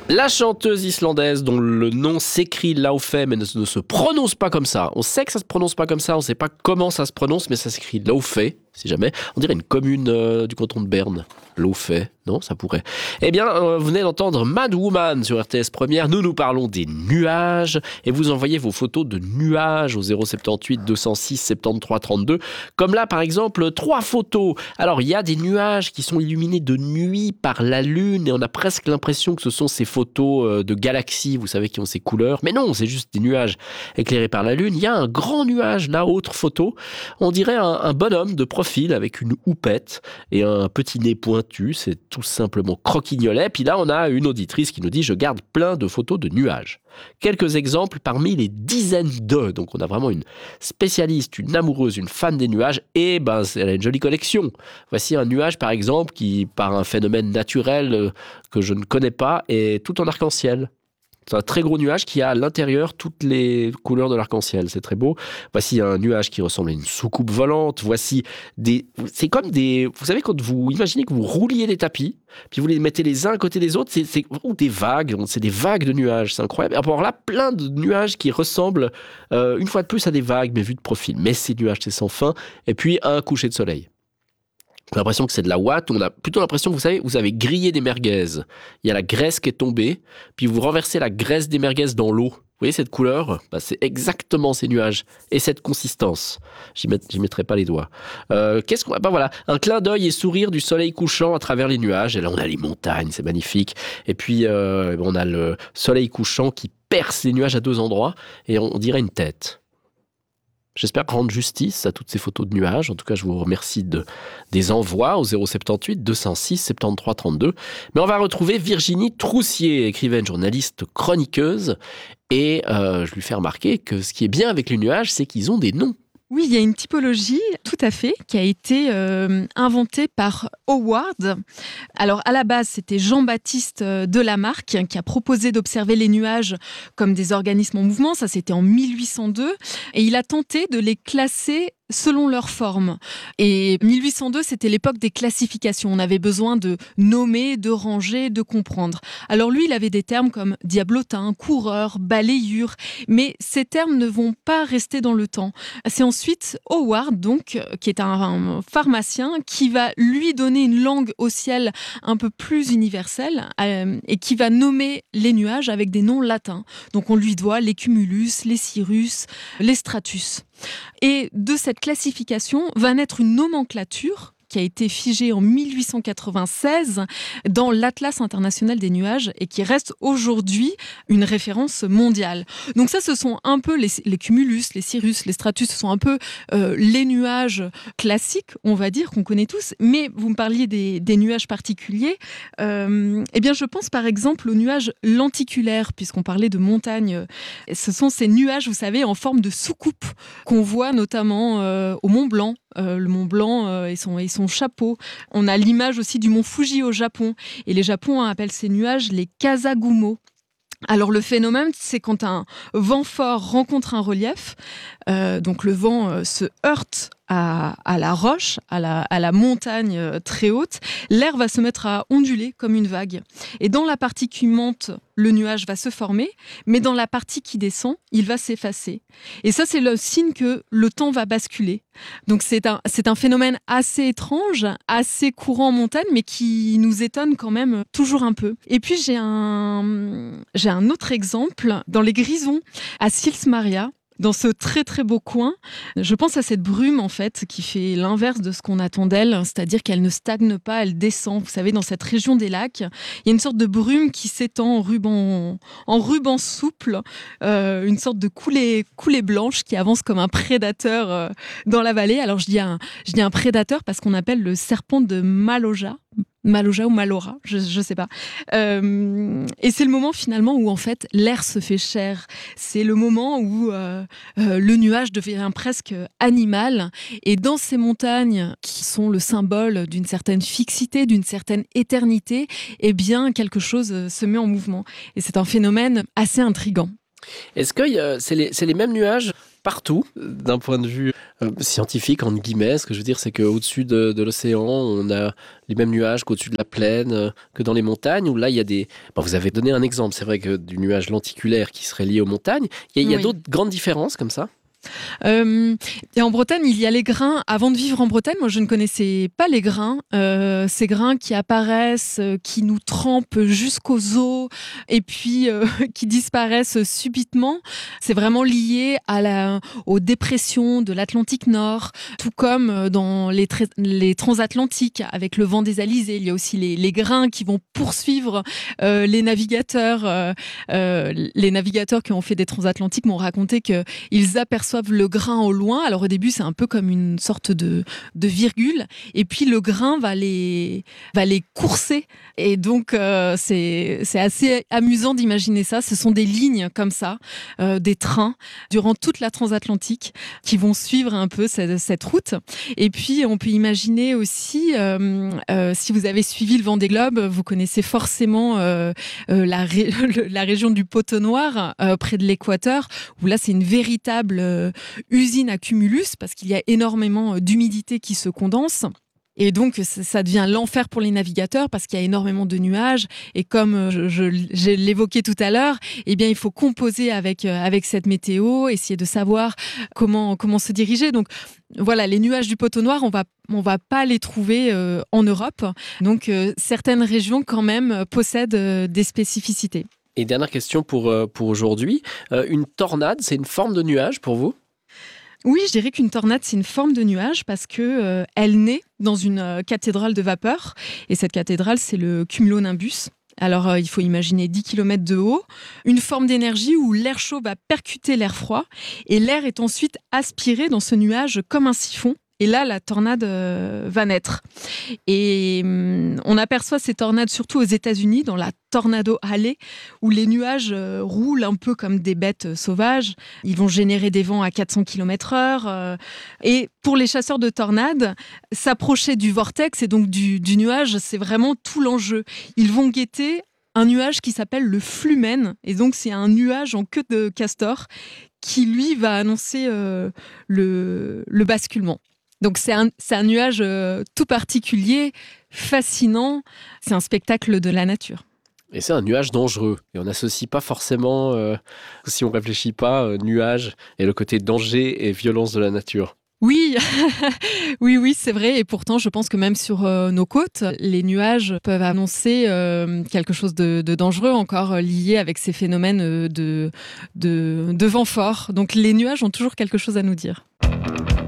La chanteuse islandaise dont le nom s'écrit Laufey mais ne se prononce pas comme ça. On sait que ça se prononce pas comme ça, on sait pas comment ça se prononce, mais ça s'écrit Laufey, si jamais. On dirait une commune du canton de Berne. Laufey, non, ça pourrait. Eh bien, vous venez d'entendre Mad Woman sur RTS Première. Nous parlons des nuages et vous envoyez vos photos de nuages au 078 206 73 32. Comme là, par exemple, 3 photos. Alors, il y a des nuages qui sont illuminés de nuit par la lune et on a presque l'impression que ce sont ces photos de galaxies, vous savez, qui ont ces couleurs. Mais non, c'est juste des nuages éclairés par la lune. Il y a un grand nuage, là, autre photo. On dirait un bonhomme de profil avec une houppette et un petit nez pointu. C'est tout simplement croquignolet. Puis là, on a une auditrice qui nous dit « Je garde plein de photos de nuages ». Quelques exemples parmi les dizaines de. Donc, on a vraiment une spécialiste, une amoureuse, une fan des nuages. Et elle a une jolie collection. Voici un nuage, par exemple, qui, par un phénomène naturel que je ne connais pas, est tout en arc-en-ciel. C'est un très gros nuage qui a à l'intérieur toutes les couleurs de l'arc-en-ciel. C'est très beau. Voici un nuage qui ressemble à une soucoupe volante. Voici c'est comme des... Vous savez, quand vous imaginez que vous rouliez des tapis, puis vous les mettez les uns à côté des autres, c'est des vagues. C'est des vagues de nuages. C'est incroyable. Et alors là, plein de nuages qui ressemblent, une fois de plus, à des vagues, mais vues de profil. Mais ces nuages, c'est sans fin. Et puis, un coucher de soleil. On a l'impression que c'est de la ouate, on a plutôt l'impression que vous avez grillé des merguez. Il y a la graisse qui est tombée, puis vous renversez la graisse des merguez dans l'eau. Vous voyez cette couleur ? C'est exactement ces nuages et cette consistance. J'y mettrai pas les doigts. Voilà, un clin d'œil et sourire du soleil couchant à travers les nuages. Et là, on a les montagnes, c'est magnifique. Et puis, on a le soleil couchant qui perce les nuages à 2 endroits et on dirait une tête. J'espère rendre justice à toutes ces photos de nuages. En tout cas, je vous remercie des envois au 078 206 73 32. Mais on va retrouver Virginie Troussier, écrivaine, journaliste, chroniqueuse. Et je lui fais remarquer que ce qui est bien avec les nuages, c'est qu'ils ont des noms. Oui, il y a une typologie, tout à fait, qui a été inventée par Howard. Alors, à la base, c'était Jean-Baptiste de Lamarck qui a proposé d'observer les nuages comme des organismes en mouvement. Ça, c'était en 1802. Et il a tenté de les classer selon leur forme. Et 1802, c'était l'époque des classifications. On avait besoin de nommer, de ranger, de comprendre. Alors lui, il avait des termes comme diablotin, coureur, balayure, mais ces termes ne vont pas rester dans le temps. C'est ensuite Howard, donc, qui est un pharmacien, qui va lui donner une langue au ciel un peu plus universelle et qui va nommer les nuages avec des noms latins. Donc on lui doit les cumulus, les cirrus, les stratus. Et de cette classification va naître une nomenclature qui a été figée en 1896 dans l'Atlas international des nuages et qui reste aujourd'hui une référence mondiale. Donc ça, ce sont un peu les cumulus, les cirrus, les stratus, ce sont un peu les nuages classiques, on va dire, qu'on connaît tous. Mais vous me parliez des nuages particuliers. Eh bien, je pense par exemple aux nuages lenticulaires, puisqu'on parlait de montagnes. Ce sont ces nuages, vous savez, en forme de soucoupe qu'on voit notamment au Mont Blanc. Le Mont Blanc et son chapeau. On a l'image aussi du mont Fuji au Japon. Et les Japonais appellent ces nuages les kasagumo. Alors le phénomène, c'est quand un vent fort rencontre un relief, donc le vent se heurte à la roche, à la montagne très haute, l'air va se mettre à onduler comme une vague. Et dans la partie qui monte, le nuage va se former, mais dans la partie qui descend, il va s'effacer. Et ça, c'est le signe que le temps va basculer. Donc c'est un phénomène assez étrange, assez courant en montagne, mais qui nous étonne quand même toujours un peu. Et puis j'ai un autre exemple dans les Grisons, à Sils Maria. Dans ce très très beau coin, je pense à cette brume en fait qui fait l'inverse de ce qu'on attend d'elle, c'est-à-dire qu'elle ne stagne pas, elle descend. Vous savez, dans cette région des lacs, il y a une sorte de brume qui s'étend en ruban souple, une sorte de coulée blanche qui avance comme un prédateur dans la vallée. Alors je dis un prédateur parce qu'on appelle le serpent de Maloja ou Malora, je sais pas. Et c'est le moment finalement où en fait l'air se fait chair. C'est le moment où le nuage devient presque animal. Et dans ces montagnes qui sont le symbole d'une certaine fixité, d'une certaine éternité, eh bien quelque chose se met en mouvement. Et c'est un phénomène assez intriguant. Est-ce que c'est les mêmes nuages partout, d'un point de vue scientifique, entre guillemets. Ce que je veux dire, c'est qu'au-dessus de l'océan, on a les mêmes nuages qu'au-dessus de la plaine, que dans les montagnes, où là, il y a des... Bon, vous avez donné un exemple, c'est vrai que du nuage lenticulaire qui serait lié aux montagnes. Il y a d'autres grandes différences comme ça? Et en Bretagne, il y a les grains. Avant de vivre en Bretagne, moi, je ne connaissais pas les grains. Ces grains qui apparaissent, qui nous trempent jusqu'aux os et puis qui disparaissent subitement. C'est vraiment lié aux dépressions de l'Atlantique Nord, tout comme dans les transatlantiques avec le vent des alizés. Il y a aussi les grains qui vont poursuivre les navigateurs. Les navigateurs qui ont fait des transatlantiques m'ont raconté qu'ils aperçoivent le grain au loin. Alors au début, c'est un peu comme une sorte de virgule. Et puis le grain va les courser. Et donc, c'est assez amusant d'imaginer ça. Ce sont des lignes comme ça, des trains, durant toute la transatlantique, qui vont suivre un peu cette route. Et puis, on peut imaginer aussi, si vous avez suivi le Vendée Globe, vous connaissez forcément la région du Poteau Noir, près de l'équateur, où là, c'est une véritable usine à cumulus parce qu'il y a énormément d'humidité qui se condense. Et donc, ça devient l'enfer pour les navigateurs parce qu'il y a énormément de nuages. Et comme je l'évoquais tout à l'heure, eh bien, il faut composer avec cette météo, essayer de savoir comment se diriger. Donc, voilà, les nuages du Poteau Noir, on va pas les trouver en Europe. Donc, certaines régions, quand même, possèdent des spécificités. Et dernière question pour aujourd'hui. Une tornade, c'est une forme de nuage pour vous? Oui, je dirais qu'une tornade, c'est une forme de nuage parce que elle naît dans une cathédrale de vapeur. Et cette cathédrale, c'est le cumulonimbus. Alors, il faut imaginer 10 km de haut, une forme d'énergie où l'air chaud va percuter l'air froid et l'air est ensuite aspiré dans ce nuage comme un siphon. Et là, la tornade va naître. Et on aperçoit ces tornades surtout aux États-Unis, dans la Tornado Alley, où les nuages roulent un peu comme des bêtes sauvages. Ils vont générer des vents à 400 km/h. Et pour les chasseurs de tornades, s'approcher du vortex et donc du nuage, c'est vraiment tout l'enjeu. Ils vont guetter un nuage qui s'appelle le flumen. Et donc, c'est un nuage en queue de castor qui, lui, va annoncer le basculement. Donc c'est un nuage tout particulier, fascinant. C'est un spectacle de la nature. Et c'est un nuage dangereux. Et on n'associe pas forcément, si on ne réfléchit pas, nuage et le côté danger et violence de la nature. Oui, oui, c'est vrai. Et pourtant, je pense que même sur nos côtes, les nuages peuvent annoncer quelque chose de dangereux, encore lié avec ces phénomènes de vent fort. Donc les nuages ont toujours quelque chose à nous dire.